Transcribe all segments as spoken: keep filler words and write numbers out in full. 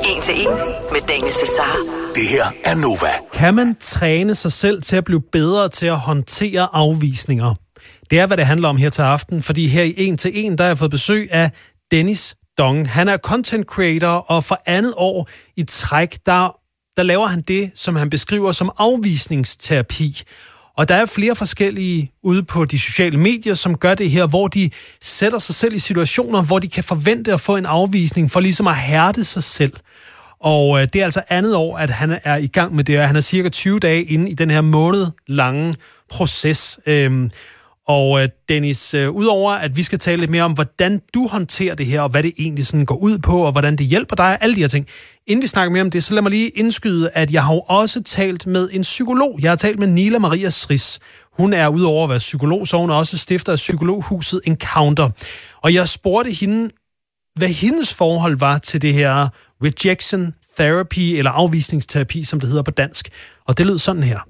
En til en med Daniel Cesar. Det her er Nova. Kan man træne sig selv til at blive bedre til at håndtere afvisninger? Det er, hvad det handler om her til aften, fordi her i En til en, der har jeg fået besøg af Dennis Dong. Han er content creator, og for andet år i træk, der, der laver han det, som han beskriver som afvisningsterapi. Og der er flere forskellige ude på de sociale medier, som gør det her, hvor de sætter sig selv i situationer, hvor de kan forvente at få en afvisning for ligesom at hærde sig selv. Og det er altså andet år, at han er i gang med det, og han er cirka tyve dage inde i den her måned lange proces. Øhm, og Dennis, øh, udover at vi skal tale lidt mere om, hvordan du håndterer det her, og hvad det egentlig sådan går ud på, og hvordan det hjælper dig, alle de her ting. Inden vi snakker mere om det, så lad mig lige indskyde, at jeg har jo også talt med en psykolog. Jeg har talt med Nila Maria Sris. Hun er udover at være psykolog, så hun er også stifter af psykologhuset Encounter. Og jeg spurgte hende, hvad hendes forhold var til det her rejection therapy, eller afvisningsterapi, som det hedder på dansk. Og det lød sådan her.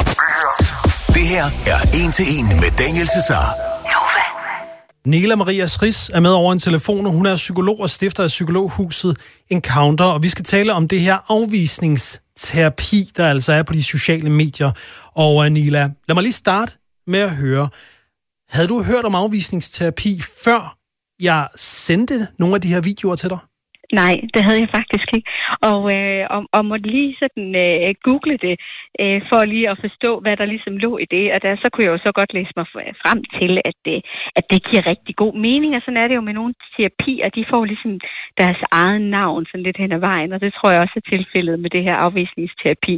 Det her er En til en med Daniel Cesar. Nila Maria Sris er med over en telefon, og hun er psykolog og stifter af psykologhuset Encounter. Og vi skal tale om det her afvisningsterapi, der altså er på de sociale medier. Og Nila, lad mig lige starte med at høre. Havde du hørt om afvisningsterapi, før jeg sendte nogle af de her videoer til dig? Nej, det havde jeg faktisk ikke. Og, øh, og, og måtte lige sådan øh, google det, øh, for lige at forstå, hvad der ligesom lå i det. Og der, så kunne jeg jo så godt læse mig frem til, at det, at det giver rigtig god mening. Og sådan er det jo med nogle terapier. De får ligesom deres eget navn sådan lidt hen ad vejen. Og det tror jeg også er tilfældet med det her afvisningsterapi.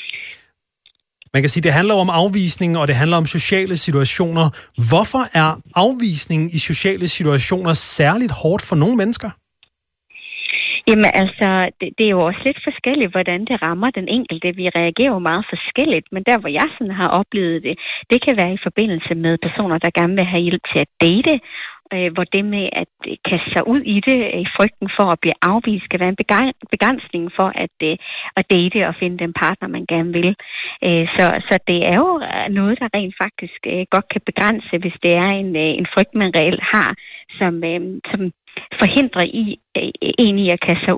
Man kan sige, at det handler om afvisning, og det handler om sociale situationer. Hvorfor er afvisning i sociale situationer særligt hårdt for nogle mennesker? Jamen altså, det, det er jo også lidt forskelligt, hvordan det rammer den enkelte. Vi reagerer jo meget forskelligt, men der, hvor jeg sådan har oplevet det, det kan være i forbindelse med personer, der gerne vil have hjælp til at date, øh, hvor det med at kaste sig ud i det, i frygten for at blive afvist, skal være en begrænsning for at, øh, at date og finde den partner, man gerne vil. Øh, så, så det er jo noget, der rent faktisk øh, godt kan begrænse, hvis det er en, øh, en frygt, man reelt har, som, øh, som forhindrer i, en i at kaste sig